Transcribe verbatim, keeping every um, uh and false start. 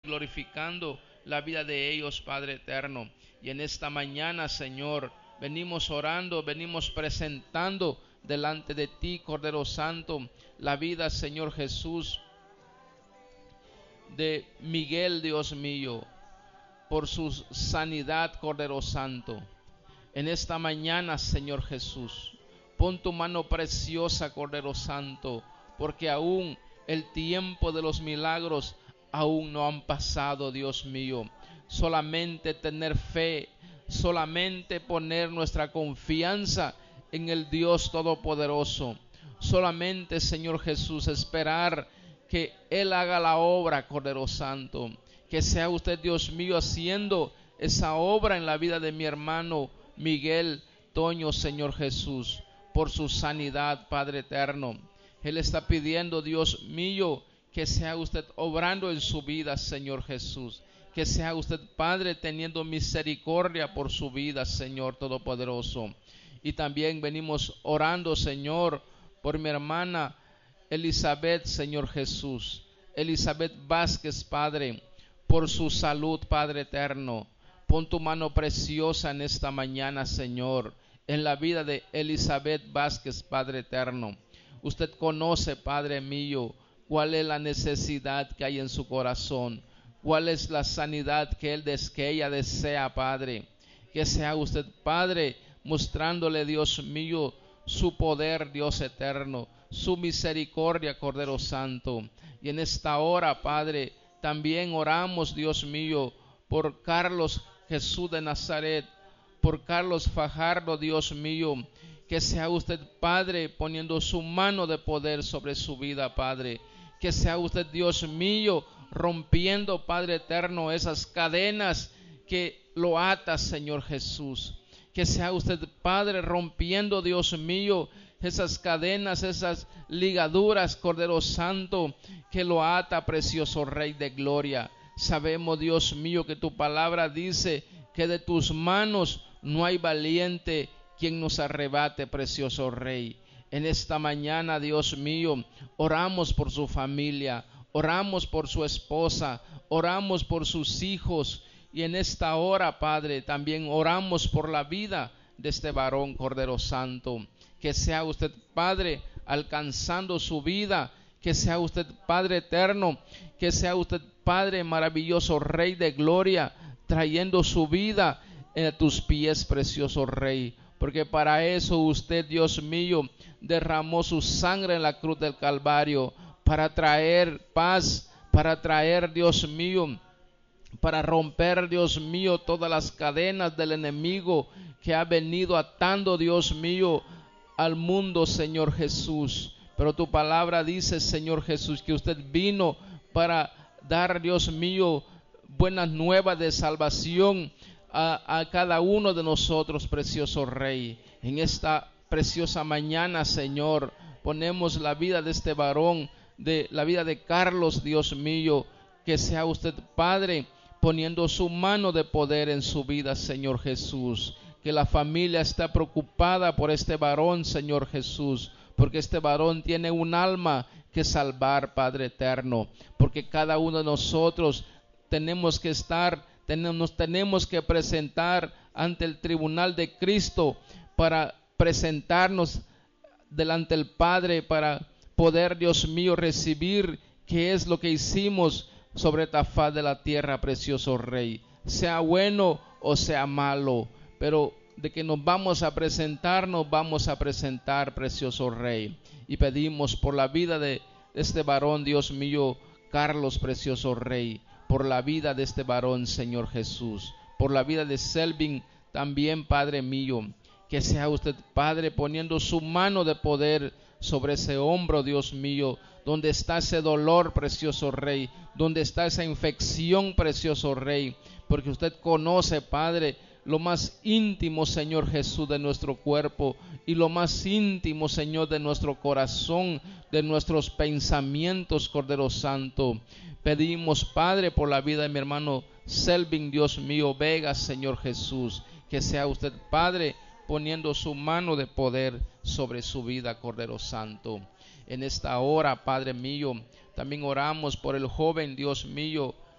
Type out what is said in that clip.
glorificando la vida de ellos, Padre eterno. Y en esta mañana, Señor, venimos orando, venimos presentando delante de ti, Cordero Santo, la vida, Señor Jesús, de Miguel, Dios mío, por su sanidad, Cordero Santo. En esta mañana, Señor Jesús, pon tu mano preciosa, Cordero Santo, porque aún el tiempo de los milagros aún no han pasado, Dios mío. Solamente tener fe, solamente poner nuestra confianza en el Dios Todopoderoso. Solamente, Señor Jesús, esperar que Él haga la obra, Cordero Santo. Que sea usted, Dios mío, haciendo esa obra en la vida de mi hermano Miguel Toño, Señor Jesús, por su sanidad, Padre eterno. Él está pidiendo, Dios mío, que sea usted obrando en su vida, Señor Jesús. Que sea usted, Padre, teniendo misericordia por su vida, Señor Todopoderoso. Y también venimos orando, Señor, por mi hermana Elizabeth, Señor Jesús. Elizabeth Vázquez, Padre, por su salud, Padre eterno. Pon tu mano preciosa en esta mañana, Señor, en la vida de Elizabeth Vázquez, Padre eterno. Usted conoce, Padre mío, cuál es la necesidad que hay en su corazón, cuál es la sanidad que él des, que ella desea, Padre. Que sea usted, Padre, mostrándole, Dios mío, su poder, Dios eterno, su misericordia, Cordero Santo. Y en esta hora, Padre, también oramos, Dios mío, por Carlos Jesús de Nazaret, por Carlos Fajardo, Dios mío. Que sea usted, Padre, poniendo su mano de poder sobre su vida, Padre. Que sea usted, Dios mío, rompiendo, Padre eterno, esas cadenas que lo ata, Señor Jesús. Que sea usted, Padre, rompiendo, Dios mío, esas cadenas, esas ligaduras, Cordero Santo, que lo ata, precioso Rey de Gloria. Sabemos, Dios mío, que tu palabra dice que de tus manos no hay valiente quien nos arrebate, precioso Rey. En esta mañana, Dios mío, oramos por su familia, oramos por su esposa, oramos por sus hijos. Y en esta hora, Padre, también oramos por la vida de este varón, Cordero Santo. Que sea usted, Padre, alcanzando su vida. Que sea usted, Padre eterno. Que sea usted, Padre maravilloso, Rey de Gloria, trayendo su vida a tus pies, precioso Rey. Porque para eso usted, Dios mío, derramó su sangre en la cruz del Calvario, para traer paz, para traer, Dios mío, para romper, Dios mío, todas las cadenas del enemigo que ha venido atando, Dios mío, al mundo, Señor Jesús. Pero tu palabra dice, Señor Jesús, que usted vino para dar, Dios mío, buenas nuevas de salvación a, a cada uno de nosotros, precioso Rey. En esta preciosa mañana, Señor, ponemos la vida de este varón, de la vida de Carlos, Dios mío. Que sea usted, Padre, poniendo su mano de poder en su vida, Señor Jesús. Que la familia está preocupada por este varón, Señor Jesús, porque este varón tiene un alma que salvar, Padre eterno. Porque cada uno de nosotros tenemos que estar, tenemos, tenemos que presentar ante el tribunal de Cristo para presentarnos delante del Padre, para poder, Dios mío, recibir qué es lo que hicimos sobre esta faz de la tierra, precioso Rey, sea bueno o sea malo, pero de que nos vamos a presentar, nos vamos a presentar, precioso Rey. Y pedimos por la vida de este varón, Dios mío, Carlos, precioso Rey, por la vida de este varón, Señor Jesús, por la vida de Selvin también, Padre mío. Que sea usted, Padre, poniendo su mano de poder sobre ese hombro, Dios mío, donde está ese dolor, precioso Rey, donde está esa infección, precioso Rey, porque usted conoce, Padre, lo más íntimo, Señor Jesús, de nuestro cuerpo y lo más íntimo, Señor, de nuestro corazón, de nuestros pensamientos, Cordero Santo. Pedimos, Padre, por la vida de mi hermano Selvin, Dios mío, Vega, Señor Jesús, que sea usted, Padre, poniendo su mano de poder sobre su vida, Cordero Santo. En esta hora, Padre mío, también oramos por el joven, Dios mío,